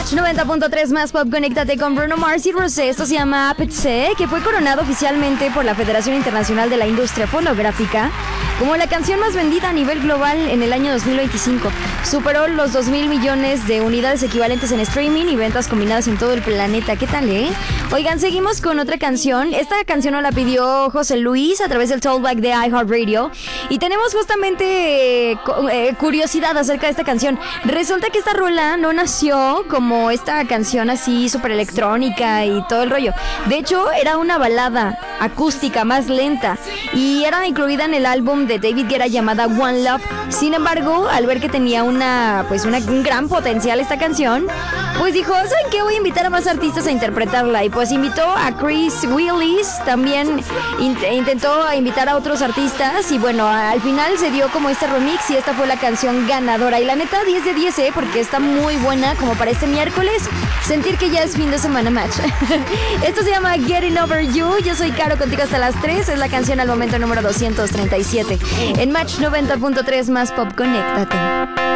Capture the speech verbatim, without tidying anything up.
Match noventa punto tres más Pop, conéctate con Bruno Mars y Rosé. Esto se llama Apetce, que fue coronado oficialmente por la Federación Internacional de la Industria Fonográfica como la canción más vendida a nivel global en el año dos mil veinticinco. Superó los dos mil millones de unidades equivalentes en streaming y ventas combinadas en todo el planeta. ¿Qué tal, eh? Oigan, seguimos con otra canción. Esta canción nos la pidió José Luis a través del Tollback de iHeartRadio. Y tenemos justamente eh, eh, curiosidad acerca de esta canción. Resulta que esta rola no nació como esta canción así súper electrónica y todo el rollo. De hecho, era una balada acústica más lenta y era incluida en el álbum de David Guetta llamada One Love. Sin embargo, al ver que tenía una pues una, un gran potencial esta canción, pues dijo, ¿saben qué? Voy a invitar a más artistas a interpretarla. Y pues invitó a Chris Willis, también int- intentó invitar a otros artistas. Y bueno, al final se dio como este remix y esta fue la canción ganadora. Y la neta, diez de diez, ¿eh? Porque está muy buena como para este miércoles. Sentir que ya es fin de semana match. Esto se llama Getting Over You. Yo soy Caro, contigo hasta las tres. Es la canción al momento número doscientos treinta y siete. En Match noventa punto tres más Pop, conéctate.